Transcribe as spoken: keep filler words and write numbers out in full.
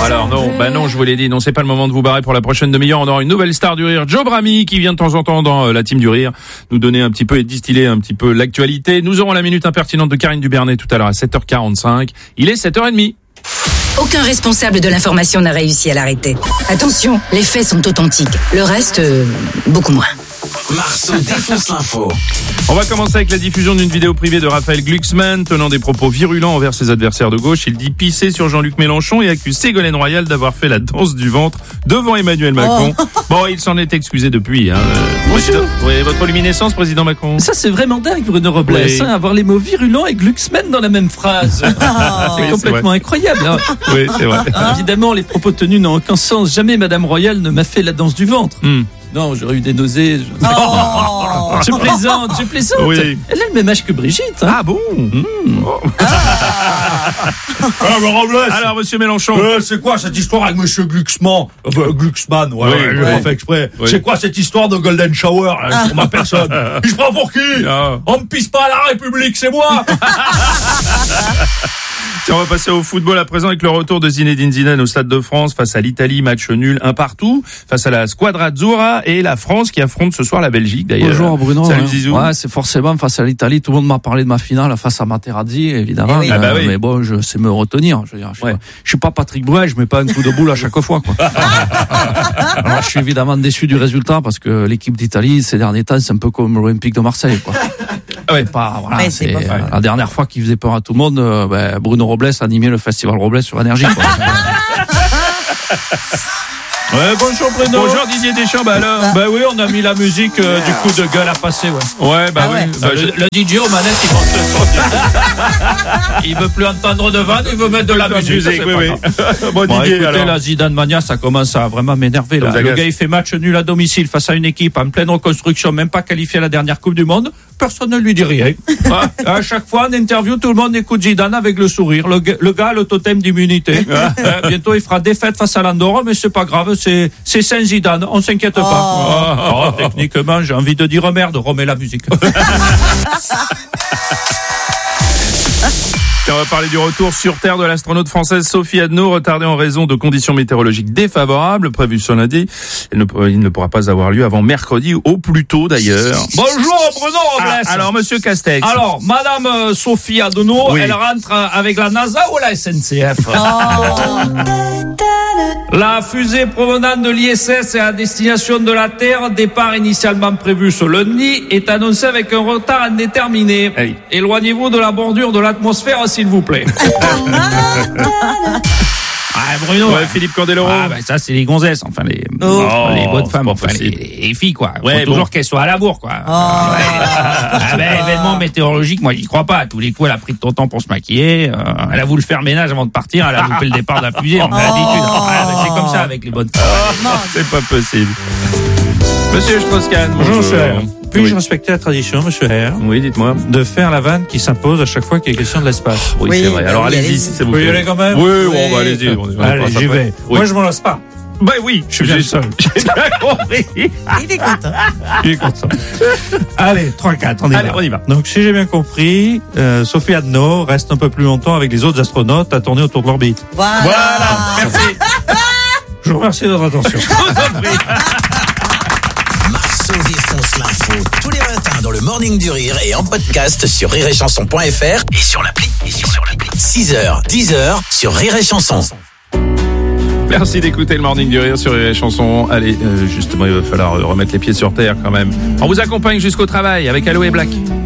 Alors non, bah non, je vous l'ai dit, non, c'est pas le moment de vous barrer pour la prochaine demi-heure. On aura une nouvelle star du rire, Joe Brami, qui vient de temps en temps dans euh, la team du rire, nous donner un petit peu et distiller un petit peu l'actualité. Nous aurons la minute impertinente de Karine Dubernet tout à l'heure à sept heures quarante-cinq. Il est sept heures trente. Aucun responsable de l'information n'a réussi à l'arrêter. Attention, les faits sont authentiques. Le reste, euh, beaucoup moins. Marceau défonce l'info. On va commencer avec la diffusion d'une vidéo privée de Raphaël Glucksmann tenant des propos virulents envers ses adversaires de gauche. Il dit pisser sur Jean-Luc Mélenchon et accuse Ségolène Royal d'avoir fait la danse du ventre devant Emmanuel Macron. Oh. Bon, il s'en est excusé depuis. Hein. Bonjour. Oui, votre luminescence, président Macron. Ça, c'est vraiment dingue, Bruno Robles, oui. hein, avoir les mots virulents et Glucksmann dans la même phrase. Oh. C'est oui, complètement c'est incroyable. Hein. Oui, c'est vrai. Hein, évidemment, les propos tenus n'ont aucun sens. Jamais Madame Royal ne m'a fait la danse du ventre. Mm. Non, j'aurais eu des nausées. Je, oh je plaisante, je plaisante. Oui. Elle a le même âge que Brigitte. Hein. Ah bon mmh. oh. ah. ah, Alors, monsieur Mélenchon. Euh, c'est quoi cette histoire avec monsieur Glucksmann euh, Glucksmann, ouais, oui, ouais, j'ai ouais. pas fait exprès. Oui. C'est quoi cette histoire de Golden Shower là, sur ma personne? Je prends pour qui? ah. On me pisse pas à la République, c'est moi. Tiens, on va passer au football à présent avec le retour de Zinedine Zidane au Stade de France face à l'Italie, match nul un partout, face à la Squadra Azzurra et la France qui affronte ce soir la Belgique d'ailleurs. Bonjour Bruno. Salut hein. Zizou. Ouais, c'est forcément face à l'Italie. Tout le monde m'a parlé de ma finale face à Materazzi, évidemment. Eh oui. ah bah oui. Mais bon, je sais me retenir. Je veux dire, je, ouais. suis, je suis pas Patrick Bruel, je mets pas un coup de boule à chaque fois, quoi. Alors, je suis évidemment déçu du résultat parce que l'équipe d'Italie ces derniers temps, c'est un peu comme l'Olympique de Marseille, quoi. Ouais. Pas, voilà, ouais, c'est, c'est c'est la dernière fois qu'il faisait peur à tout le monde, euh, ben, Bruno Robles animait le festival Robles sur Énergie, quoi. Ouais, bonjour Bruno. Bonjour Didier Deschamps, bah alors. Bah oui, on a mis la musique euh, du coup de gueule à passer, ouais. Ouais, bah ah oui. Ouais. Bah, le, je... le D J au manette, il monte le son. Il veut plus entendre de vanne, il veut mettre de la, la musique. musique oui, oui. Bon, bon, Didier, écoutez, alors. la Zidane Mania, ça commence à vraiment m'énerver, là. Le gars, il fait match nul à domicile face à une équipe en pleine reconstruction, même pas qualifié à la dernière Coupe du Monde. Personne ne lui dit rien. À chaque fois, en interview, tout le monde écoute Zidane avec le sourire. Le, le gars a le totem d'immunité. euh, bientôt, il fera défaite face à l'Andorre, mais c'est pas grave, c'est, c'est Saint-Zidane, on s'inquiète pas. Oh. Oh, techniquement, j'ai envie de dire merde, remets la musique. On va parler du retour sur Terre de l'astronaute française Sophie Adno, retardée en raison de conditions météorologiques défavorables prévues ce lundi. Il ne, il ne pourra pas avoir lieu avant mercredi, au plus tôt d'ailleurs. Bonjour Bruno Robles. Ah, alors monsieur Castex. Alors, Madame euh, Sophie Adno, oui. Elle rentre avec la NASA ou la S N C F? Oh. La fusée provenant de l'I S S et à destination de la Terre, départ initialement prévu ce lundi, est annoncée avec un retard indéterminé. Hey. Éloignez-vous de la bordure de l'atmosphère, s'il vous plaît. Ah, Bruno. Ouais, Philippe Candeloro. Ah, ben, ça, c'est les gonzesses, enfin, les, oh, les bonnes femmes, enfin, les, les filles, quoi. Ouais, faut toujours bon. qu'elles soient à la bourre, quoi. Oh. Ouais. Ah, ben, événement météorologique, moi, j'y crois pas. À tous les coups, elle a pris de ton temps pour se maquiller, euh, elle a voulu faire ménage avant de partir, elle a loupé le départ de la fusée, on a l'habitude. Oh. Ah, ben, c'est comme ça avec les bonnes femmes. Oh, c'est pas possible. Monsieur Strauss-Kahn. Bonjour, cher. Puis-je oui. respecter la tradition, monsieur R? Oui, dites-moi. De faire la vanne qui s'impose à chaque fois qu'il y a question de l'espace. Oui, oui c'est vrai. Alors oui, allez-y, allez-y, si ça vous plaît. Vous y allez quand même? Oui, oui. Bon, bah, allez-y. On allez, j'y vais. Oui. Moi, je m'en lasse pas. Bah oui, je suis bien seul. J'ai bien compris. Il est content. Il est content. Allez, trois quatre, on y allez, va. on y va. Donc, si j'ai bien compris, euh, Sophie Adno reste un peu plus longtemps avec les autres astronautes à tourner autour de l'orbite. Voilà. Voilà. Merci. Je vous remercie de votre attention. Marceau défonce l'info tous les matins dans le Morning du Rire et en podcast sur rire et chanson point f r et sur l'appli. Et sur, sur l'appli. six heures, dix heures sur Rire et Chanson. Merci d'écouter le Morning du Rire sur Rire et Chanson. Allez, euh, justement, il va falloir remettre les pieds sur terre quand même. On vous accompagne jusqu'au travail avec Aloe Black.